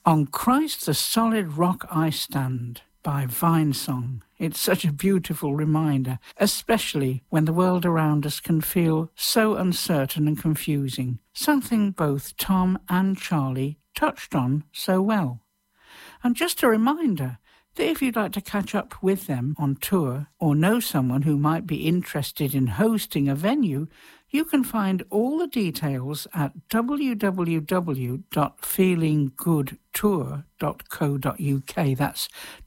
On Christ the Solid Rock I Stand by Vinesong. It's such a beautiful reminder, especially when the world around us can feel so uncertain and confusing, something both Tom and Charlie touched on so well. And just a reminder that if you'd like to catch up with them on tour or know someone who might be interested in hosting a venue, you can find all the details at www.feelinggoodtour.co.uk. That's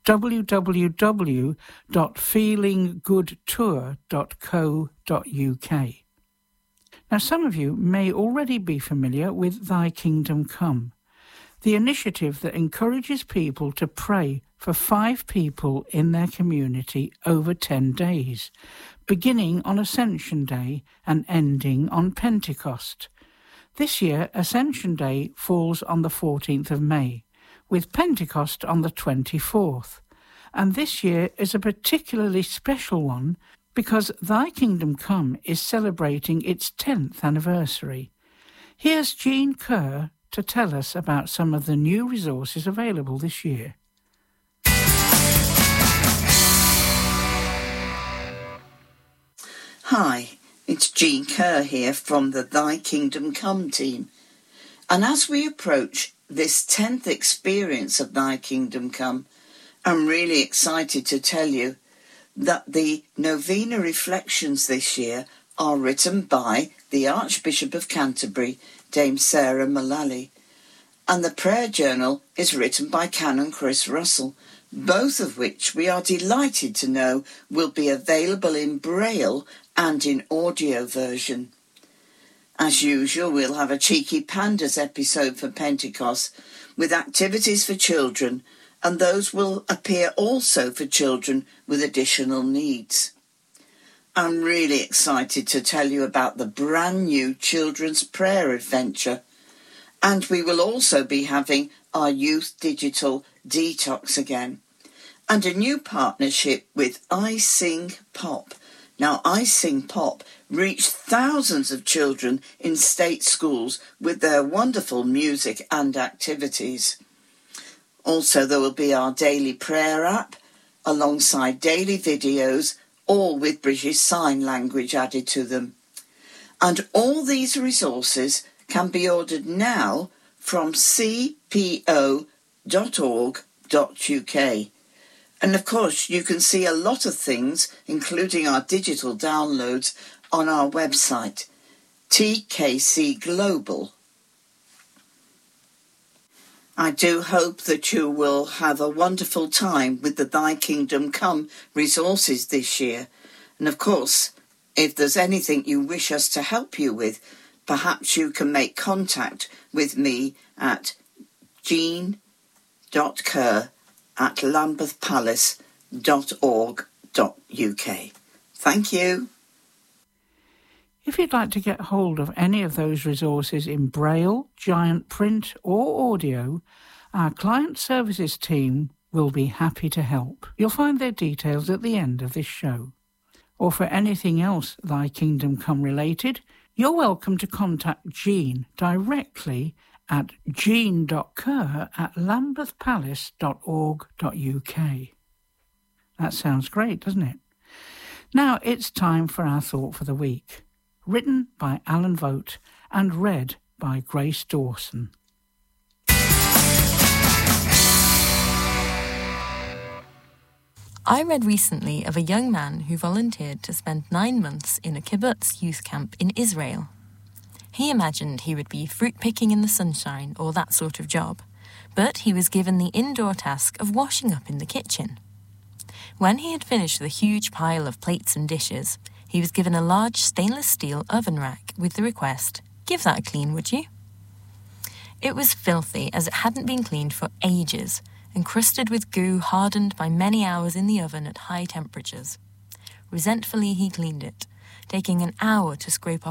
www.feelinggoodtour.co.uk. Now, some of you may already be familiar with Thy Kingdom Come, the initiative that encourages people to pray for 5 people in their community over 10 days, beginning on Ascension Day and ending on Pentecost. This year, Ascension Day falls on the 14th of May, with Pentecost on the 24th. And this year is a particularly special one because Thy Kingdom Come is celebrating its 10th anniversary. Here's Jean Kerr to tell us about some of the new resources available this year. Hi, it's Jean Kerr here from the Thy Kingdom Come team. And as we approach this 10th experience of Thy Kingdom Come, I'm really excited to tell you that the Novena Reflections this year are written by the Archbishop of Canterbury, Dame Sarah Mullally, and the prayer journal is written by Canon Chris Russell, both of which we are delighted to know will be available in Braille and in audio version. As usual, we'll have a Cheeky Pandas episode for Pentecost with activities for children, and those will appear also for children with additional needs. I'm really excited to tell you about the brand new Children's Prayer Adventure, and we will also be having our Youth Digital Detox again, and a new partnership with I Sing Pop. Now, I Sing Pop reached thousands of children in state schools with their wonderful music and activities. Also, there will be our daily prayer app alongside daily videos, all with British Sign Language added to them. And all these resources can be ordered now from cpo.org.uk. And of course, you can see a lot of things, including our digital downloads, on our website, TKC Global. I do hope that you will have a wonderful time with the Thy Kingdom Come resources this year. And of course, if there's anything you wish us to help you with, perhaps you can make contact with me at jean.kerr@lambethpalace.org.uk. Thank you. If you'd like to get hold of any of those resources in Braille, giant print or audio, our client services team will be happy to help. You'll find their details at the end of this show. Or for anything else Thy Kingdom Come related, you're welcome to contact Jean directly at jean.kerr@lambethpalace.org.uk. That sounds great, doesn't it? Now it's time for our thought for the week, written by Alan Vogt and read by Grace Dawson. I read recently of a young man who volunteered to spend 9 months in a kibbutz youth camp in Israel. He imagined he would be fruit picking in the sunshine or that sort of job, but he was given the indoor task of washing up in the kitchen. When he had finished the huge pile of plates and dishes, he was given a large stainless steel oven rack with the request, "Give that a clean, would you?" It was filthy as it hadn't been cleaned for ages, encrusted with goo hardened by many hours in the oven at high temperatures. Resentfully he cleaned it, taking an hour to scrape off